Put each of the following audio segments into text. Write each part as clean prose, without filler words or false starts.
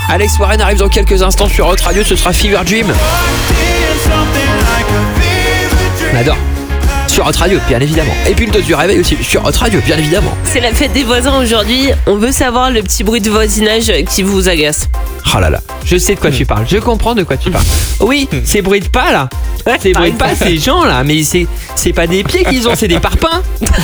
Alex Warren arrive dans quelques instants sur Hot Radio, ce sera Fever Dream. On adore. Sur Hot Radio, bien évidemment. Et puis le dos du réveil aussi, sur Hot Radio, bien évidemment. C'est la fête des voisins aujourd'hui. On veut savoir le petit bruit de voisinage qui vous agace. Oh là là, je sais de quoi tu parles, je comprends de quoi tu parles. Oui, ces bruits de pas là. Ces bruits de pas, ces gens là, mais c'est pas des pieds qu'ils ont, c'est des parpaings.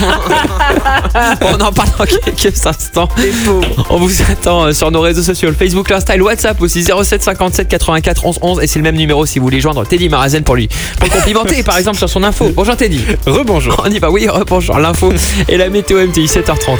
On en parle dans quelques instants. On vous attend sur nos réseaux sociaux, le Facebook, l'Insta, le WhatsApp aussi, 07 57 84 11 11. Et c'est le même numéro si vous voulez joindre Teddy Marazen pour complimenter par exemple sur son info. Bonjour Teddy. Rebonjour. On y va, oui, rebonjour. L'info et la météo MTI, 7h30.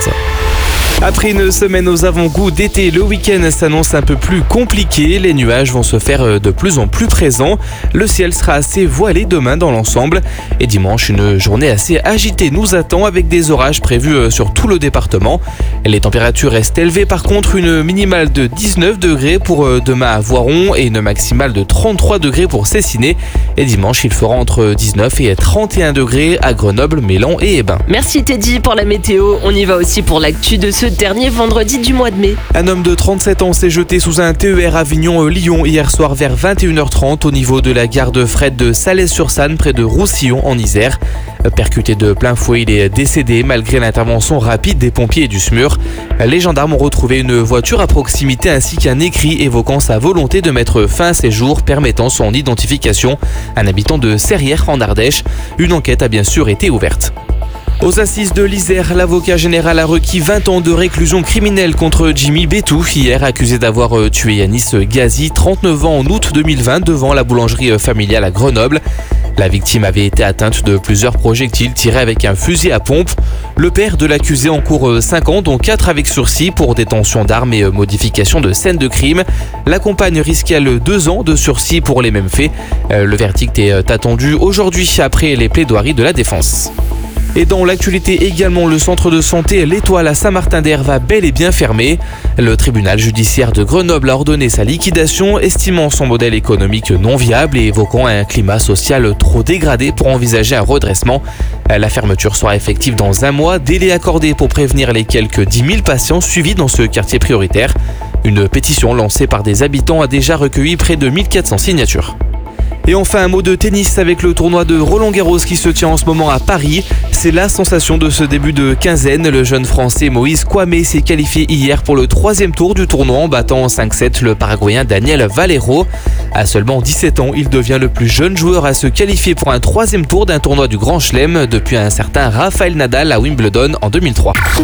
Après une semaine aux avant-goûts d'été, le week-end s'annonce un peu plus compliqué. Les nuages vont se faire de plus en plus présents. Le ciel sera assez voilé demain dans l'ensemble. Et dimanche, une journée assez agitée nous attend avec des orages prévus sur tout le département. Les températures restent élevées par contre, une minimale de 19 degrés pour demain à Voiron et une maximale de 33 degrés pour Cessiné. Et dimanche, il fera entre 19 et 31 degrés à Grenoble, Mélan et Hébin. Merci Teddy pour la météo. On y va aussi pour l'actu de ce dernier vendredi du mois de mai. Un homme de 37 ans s'est jeté sous un TER Avignon-Lyon hier soir vers 21h30 au niveau de la gare de fret de Salès-sur-Sanne près de Roussillon en Isère. Percuté de plein fouet, il est décédé malgré l'intervention rapide des pompiers et du SMUR. Les gendarmes ont retrouvé une voiture à proximité ainsi qu'un écrit évoquant sa volonté de mettre fin à ses jours permettant son identification. Un habitant de Serrières en Ardèche. Une enquête a bien sûr été ouverte. Aux assises de l'Isère, l'avocat général a requis 20 ans de réclusion criminelle contre Jimmy Bétou, hier accusé d'avoir tué Yanis Gazi, 39 ans en août 2020 devant la boulangerie familiale à Grenoble. La victime avait été atteinte de plusieurs projectiles tirés avec un fusil à pompe. Le père de l'accusé encourt 5 ans, dont 4 avec sursis pour détention d'armes et modification de scène de crime. La compagne risque 2 ans de sursis pour les mêmes faits. Le verdict est attendu aujourd'hui après les plaidoiries de la défense. Et dans l'actualité également, le centre de santé L'Étoile à Saint-Martin-d'Her va bel et bien fermer. Le tribunal judiciaire de Grenoble a ordonné sa liquidation, estimant son modèle économique non viable et évoquant un climat social trop dégradé pour envisager un redressement. La fermeture sera effective dans 1 mois, délai accordé pour prévenir les quelques 10 000 patients suivis dans ce quartier prioritaire. Une pétition lancée par des habitants a déjà recueilli près de 1400 signatures. Et enfin un mot de tennis avec le tournoi de Roland-Garros qui se tient en ce moment à Paris. C'est la sensation de ce début de quinzaine. Le jeune français Moïse Kouamé s'est qualifié hier pour le 3e tour du tournoi en battant en 5-7 le paraguayen Daniel Valero. À seulement 17 ans, il devient le plus jeune joueur à se qualifier pour un 3e tour d'un tournoi du Grand Chelem depuis un certain Rafael Nadal à Wimbledon en 2003.